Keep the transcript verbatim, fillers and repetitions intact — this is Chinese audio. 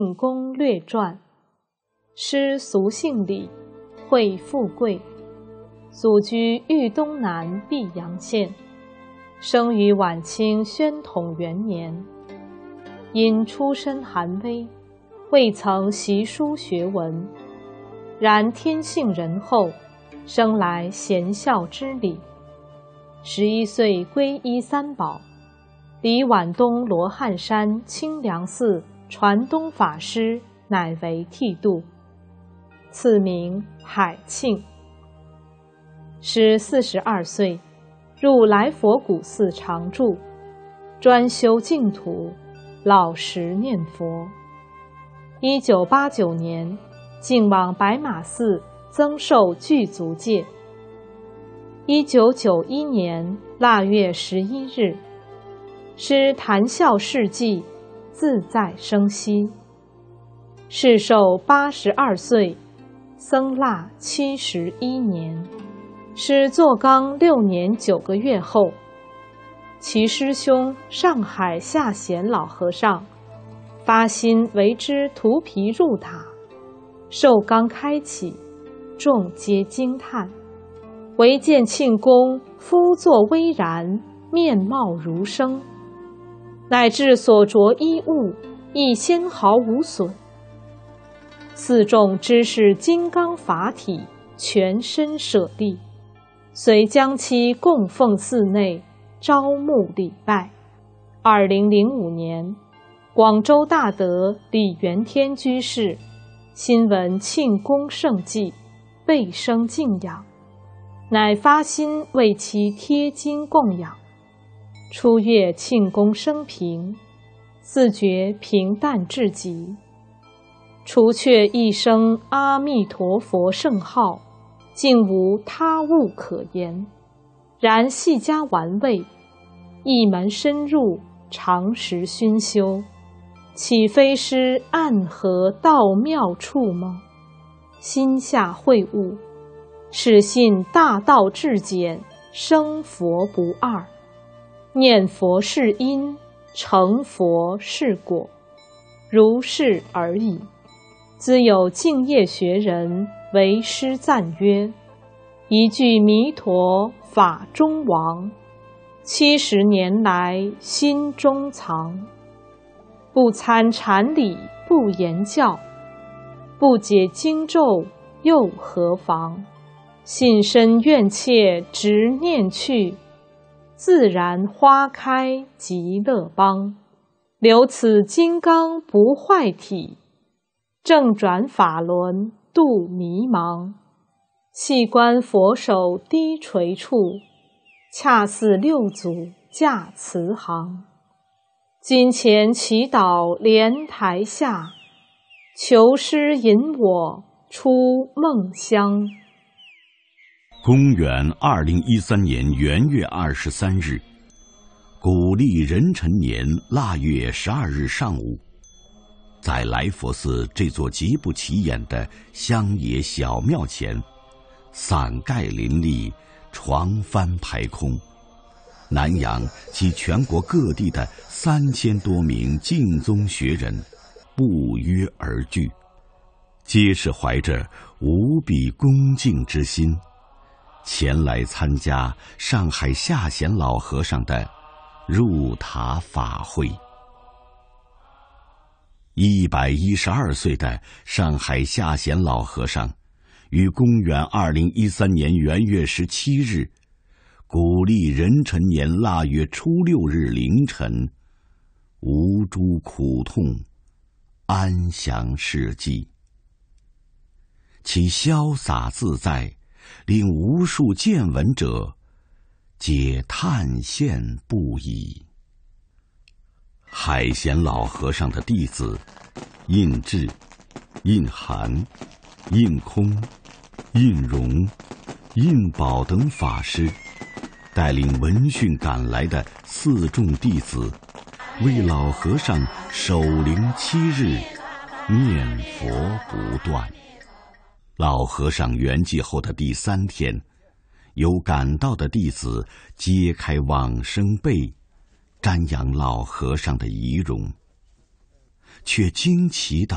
庆功略传。师俗姓李，讳富贵，祖居豫东南泌阳县，生于晚清宣统元年。因出身寒微，未曾习书学文，然天性仁厚，生来贤孝之礼。十一岁皈依三宝，李皖东罗汉山清凉寺传东法师乃为剃度，赐名海庆。时四十二岁，入来佛古寺常住，专修净土，老实念佛。一九八九年，竟往白马寺增寿具足戒。一九九一年腊月十一日，师谈笑事迹，自在生息。世寿八十二岁，僧腊七十一年。师坐缸六年九个月后，其师兄上海下贤老和尚发心为之涂皮入塔，受缸开启，众皆惊叹。唯见庆公肤作微然，面貌如生，乃至所着衣物亦纤毫无损。寺众知是金刚法体，全身舍利，遂将其供奉寺内，招募礼拜。二零零五年，广州大德李元天居士新闻庆功盛迹，倍生敬仰，乃发心为其贴经供养。初阅庆功生平，自觉平淡至极，除却一声阿弥陀佛圣号，竟无他物可言。然细加玩味，一门深入，常时熏修，岂非师暗合道妙处吗？心下会悟，始信大道至简，生佛不二。念佛是因，成佛是果，如是而已。兹有净业学人为师赞曰：一句弥陀法中王，七十年来心中藏。不参禅理不言教，不解经咒又何妨？信身愿切直念去，自然花开极乐邦。留此金刚不坏体，正转法轮度迷茫。细观佛手低垂处，恰似六祖驾慈航。金钱祈祷莲台下，求师引我出梦乡。 公元二零一三年元月二十三日，古历壬辰年腊月十二日上午，在来佛寺这座极不起眼的乡野小庙前，伞盖林立，床幡排空，南洋及全国各地的三千多名净宗学人不约而聚，皆是怀着无比恭敬之心，前来参加上海下贤老和尚的入塔法会。一百一十二岁的上海下贤老和尚，于公元二零一三年元月十七日，古历壬辰年腊月初六日凌晨，无诸苦痛，安详逝迹。其潇洒自在，令无数见闻者皆叹羡不已。海贤老和尚的弟子印智、印涵、印空、印容、印宝等法师，带领闻讯赶来的四众弟子，为老和尚守灵七日，念佛不断。老和尚圆寂后的第三天，有赶到的弟子揭开往生被，瞻仰老和尚的遗容，却惊奇到